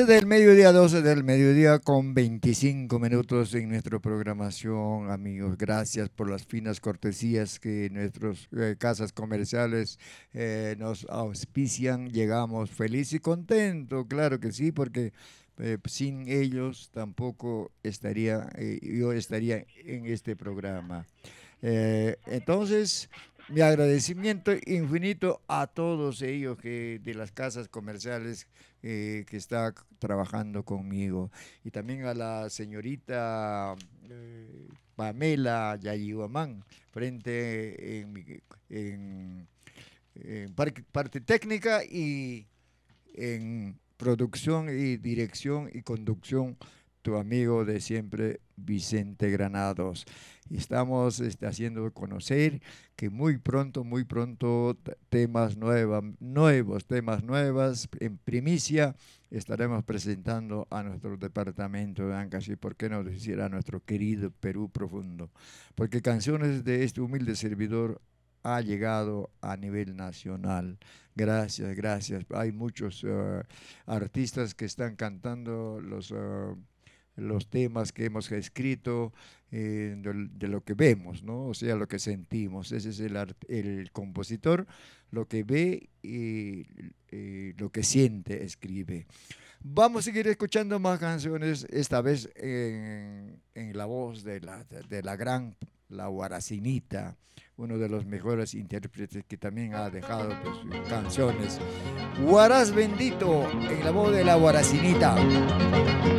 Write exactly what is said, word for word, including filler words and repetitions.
Del mediodía, doce del mediodía con veinticinco minutos en nuestra programación, amigos. Gracias por las finas cortesías que nuestras eh, casas comerciales eh, nos auspician. Llegamos feliz y contento, claro que sí, porque eh, sin ellos tampoco estaría, eh, yo estaría en este programa. Eh, entonces, mi agradecimiento infinito a todos ellos que de las casas comerciales eh, que está trabajando conmigo y también a la señorita eh, Pamela Yayihuamán frente en, mi- en- en par- parte técnica y en producción y dirección y conducción, tu amigo de siempre, Vicente Granados. Y estamos este, haciendo conocer que muy pronto, muy pronto, t- temas nuevas, nuevos, temas nuevas, en primicia, estaremos presentando a nuestro departamento de Ancash y por qué no decir a nuestro querido Perú profundo. Porque canciones de este humilde servidor ha llegado a nivel nacional. Gracias, gracias. Hay muchos eh, artistas que están cantando los, eh, los temas que hemos escrito, eh, de, de lo que vemos, ¿no? O sea, lo que sentimos. Ese es el, art- el compositor, lo que ve y eh, lo que siente, escribe. Vamos a seguir escuchando más canciones, esta vez en, en la voz de la, de la gran, la Guaracinita, uno de los mejores intérpretes que también ha dejado pues, canciones. Guarás bendito en la voz de la Guaracinita.